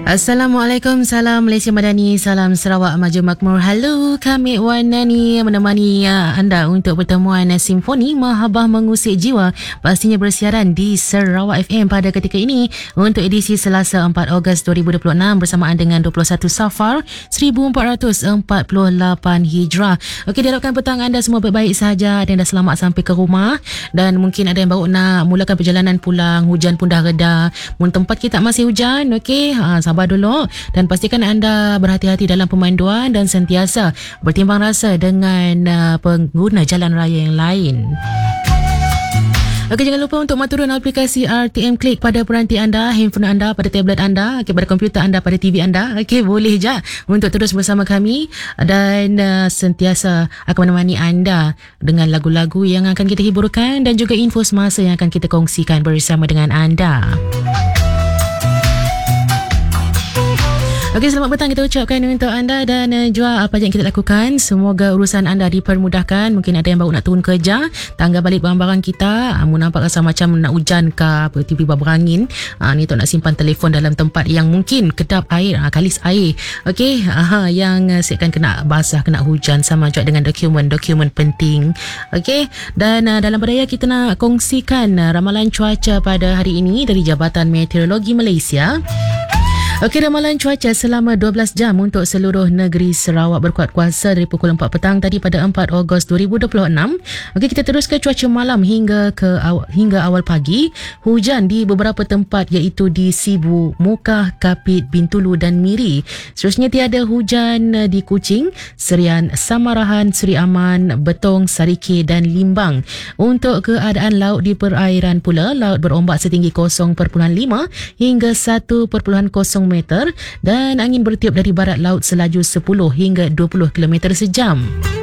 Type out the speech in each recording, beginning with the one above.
Assalamualaikum, salam Malaysia Madani, salam Sarawak Maju Makmur. Halo, kami Wanani menemani anda untuk pertemuan Simfoni Mahabah Mengusik Jiwa, pastinya bersiaran di Sarawak FM pada ketika ini untuk edisi Selasa 4 Ogos 2026 bersamaan dengan 21 Safar 1448 Hijrah. Okey, diharapkan petang anda semua baik-baik sahaja dan dah selamat sampai ke rumah, dan mungkin ada yang baru nak mulakan perjalanan pulang, hujan pun dah reda. Mun tempat kita masih hujan, okey, sabar dulu dan pastikan anda berhati-hati dalam pemanduan dan sentiasa bertimbang rasa dengan pengguna jalan raya yang lain. Okey, jangan lupa untuk turun aplikasi RTM Click pada peranti anda, handphone anda, pada tablet anda, pada komputer anda, pada TV anda. Okey, boleh je untuk terus bersama kami dan sentiasa akan menemani anda dengan lagu-lagu yang akan kita hiburkan dan juga info semasa yang akan kita kongsikan bersama dengan anda. Okey, selamat petang kita ucapkan untuk anda dan juga apa yang kita lakukan. Semoga urusan anda dipermudahkan. Mungkin ada yang baru nak turun kerja, tangga balik barang-barang kita. Nampak rasa macam nak hujan ke, tiba-tiba berangin. Ni tu nak simpan telefon dalam tempat yang mungkin kedap air, kalis air. Okey, yang siapkan kena basah, kena hujan, sama juga dengan dokumen-dokumen penting. Okey, dan dalam berdaya kita nak kongsikan ramalan cuaca pada hari ini dari Jabatan Meteorologi Malaysia. Okey, ramalan cuaca selama 12 jam untuk seluruh negeri Sarawak berkuat kuasa dari pukul 4 petang tadi pada 4 Ogos 2026. Okey, kita terus ke cuaca malam hingga awal pagi. Hujan di beberapa tempat iaitu di Sibu, Mukah, Kapit, Bintulu dan Miri. Seterusnya tiada hujan di Kuching, Serian, Samarahan, Seri Aman, Betong, Sarike dan Limbang. Untuk keadaan laut di perairan pula, laut berombak setinggi 0.5 hingga 1.0 meter dan angin bertiup dari barat laut selaju 10 hingga 20 km sejam.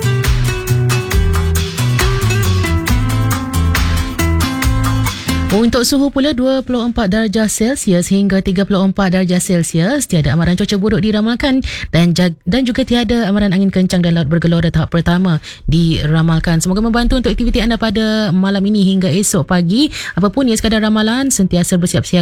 Untuk suhu pula 24 darjah Celsius hingga 34 darjah Celsius. Tiada amaran cuaca buruk diramalkan dan juga tiada amaran angin kencang dan laut bergelora tahap pertama diramalkan. Semoga membantu untuk aktiviti anda pada malam ini hingga esok pagi. Apapun ia sekadar ramalan, sentiasa bersiap siaga